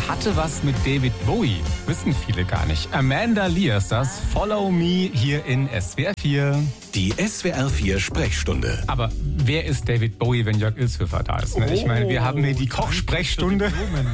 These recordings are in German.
hatte was mit David Bowie. Wissen viele gar nicht. Amanda Lear ist das. Follow Me hier in SWR 4. Die SWR 4 Sprechstunde. Aber wer ist David Bowie, wenn Jörg Ilshöfer da ist? Ne? Ich meine, wir haben hier die Kochsprechstunde.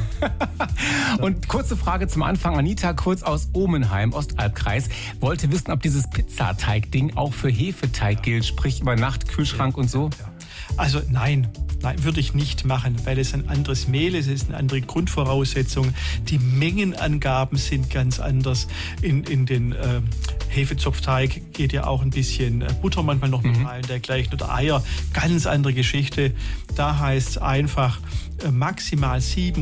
Und kurze Frage zum Anfang. Anita Kurz aus Omenheim, Ostalbkreis, wollte wissen, ob dieses Pizzateig-Ding auch für Hefeteig gilt, sprich über Nacht, Kühlschrank und so. Also nein, würde ich nicht machen, weil es ein anderes Mehl ist, es ist eine andere Grundvoraussetzung. Die Mengenangaben sind ganz anders. In den Hefezopfteig geht ja auch ein bisschen Butter manchmal noch mit rein, dergleichen, oder Eier, ganz andere Geschichte. Da heißt es einfach maximal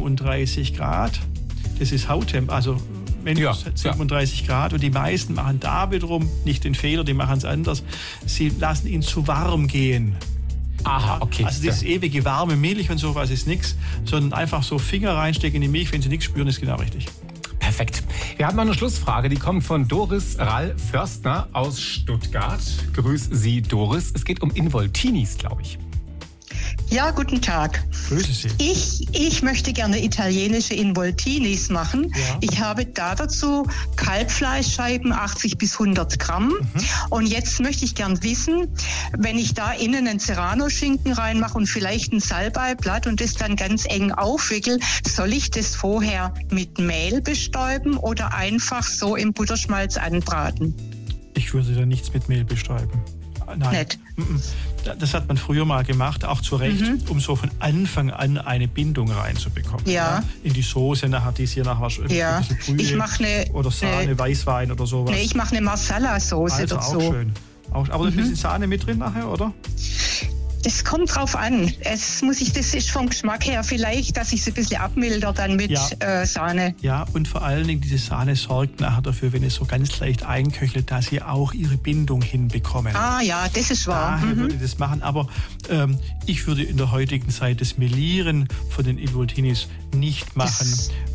37 Grad. Das ist Hauttemp, also mindestens 37 Grad. Und die meisten machen da wiederum nicht den Fehler, die machen es anders. Sie lassen ihn zu warm gehen. Aha, okay. Also dieses ewige warme Milch und sowas ist nichts, sondern einfach so Finger reinstecken in die Milch, wenn Sie nichts spüren, ist genau richtig. Perfekt. Wir haben noch eine Schlussfrage, die kommt von Doris Rall-Förstner aus Stuttgart. Grüß Sie, Doris. Es geht um Involtinis, glaube ich. Ja, guten Tag. Grüße Sie. Ich möchte gerne italienische Involtinis machen. Ja. Ich habe dazu Kalbfleischscheiben, 80 bis 100 Gramm. Und jetzt möchte ich gern wissen, wenn ich da innen einen Serrano-Schinken reinmache und vielleicht ein Salbeiblatt und das dann ganz eng aufwickel, soll ich das vorher mit Mehl bestäuben oder einfach so im Butterschmalz anbraten? Ich würde da nichts mit Mehl bestäuben. Nein. Nicht. Das hat man früher mal gemacht, auch zu Recht, um so von Anfang an eine Bindung reinzubekommen. Ja. In die Soße, nachher dies hier nachher Ja. ein bisschen Brühe Ich mache oder Sahne, Weißwein oder sowas. ich mache eine Marsala-Soße Also dazu. auch schön. Aber ein bisschen Sahne mit drin nachher, oder? Das kommt drauf an. Das ist vom Geschmack her vielleicht, dass ich es ein bisschen abmilder dann mit Sahne. Ja, und vor allen Dingen diese Sahne sorgt nachher dafür, wenn es so ganz leicht einköchelt, dass sie auch ihre Bindung hinbekommen. Ah ja, das ist wahr. Daher würde ich das machen, aber ich würde in der heutigen Zeit das Melieren von den Involtinis nicht machen.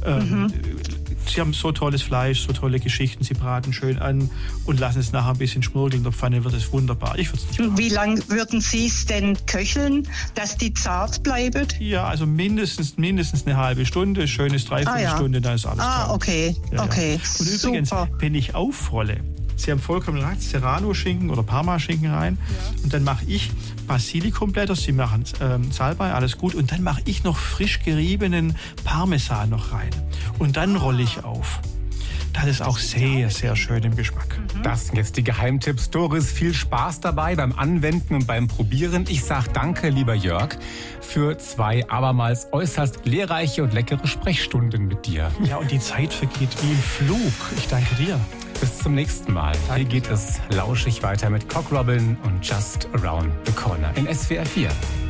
Sie haben so tolles Fleisch, so tolle Geschichten, sie braten schön an und lassen es nachher ein bisschen schmurgeln in der Pfanne, wird es wunderbar. Ich würde es nicht machen. Wie lange würden Sie es denn köcheln, dass die zart bleiben? Ja, also mindestens eine halbe Stunde, schönes Dreiviertelstunde, dann ist alles toll. Okay, Ja. okay. Und übrigens, Super. wenn ich aufrolle, Sie haben vollkommen recht, Serrano-Schinken oder Parma-Schinken rein. Und dann mache ich Basilikumblätter, Sie machen Salbei, alles gut. Und dann mache ich noch frisch geriebenen Parmesan noch rein. Und dann rolle ich auf. Das ist auch sehr, sehr schön im Geschmack. Das sind jetzt die Geheimtipps. Doris, viel Spaß dabei beim Anwenden und beim Probieren. Ich sage danke, lieber Jörg, für 2 abermals äußerst lehrreiche und leckere Sprechstunden mit dir. Ja, und die Zeit vergeht wie im Flug. Ich danke dir. Bis zum nächsten Mal. Hier geht es lauschig weiter mit Cock Robin und Just Around the Corner in SWR 4.